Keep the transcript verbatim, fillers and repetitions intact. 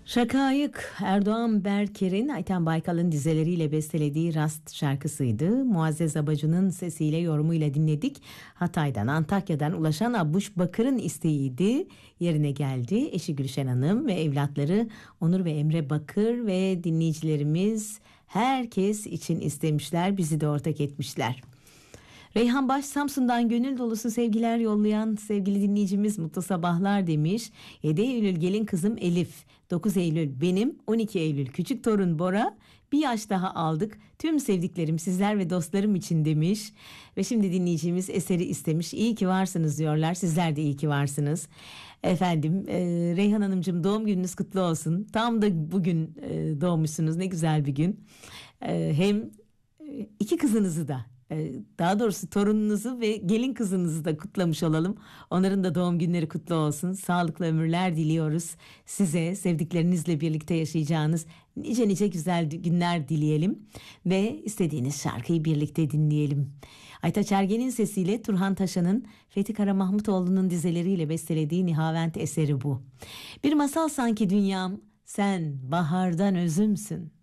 Şakayık Erdoğan Berker'in Ayten Baykal'ın dizeleriyle bestelediği Rast şarkısıydı. Muazzez Abacı'nın sesiyle yorumuyla dinledik. Hatay'dan, Antakya'dan ulaşan Abuş Bakır'ın isteğiydi. Yerine geldi. Eşi Gülşen Hanım ve evlatları Onur ve Emre Bakır ve dinleyicilerimiz herkes için istemişler. Bizi de ortak etmişler. Reyhan Baş Samsun'dan gönül dolusu sevgiler yollayan sevgili dinleyicimiz mutlu sabahlar demiş. yedi Eylül gelin kızım Elif, dokuz Eylül benim, on iki Eylül küçük torun Bora, bir yaş daha aldık. Tüm sevdiklerim sizler ve dostlarım için demiş. Ve şimdi dinleyicimiz eseri istemiş. İyi ki varsınız diyorlar. Sizler de iyi ki varsınız. Efendim e, Reyhan Hanımcığım doğum gününüz kutlu olsun. Tam da bugün e, doğmuşsunuz. Ne güzel bir gün. E, hem e, iki kızınızı da, daha doğrusu torununuzu ve gelin kızınızı da kutlamış olalım. Onların da doğum günleri kutlu olsun. Sağlıklı ömürler diliyoruz size. Sevdiklerinizle birlikte yaşayacağınız nice nice güzel günler dileyelim. Ve istediğiniz şarkıyı birlikte dinleyelim. Aytaç Ergen'in sesiyle Turhan Taşan'ın Fethi Karamahmutoğlu'nun dizeleriyle bestelediği Nihavent eseri bu. Bir masal sanki dünyam, sen bahardan özümsün.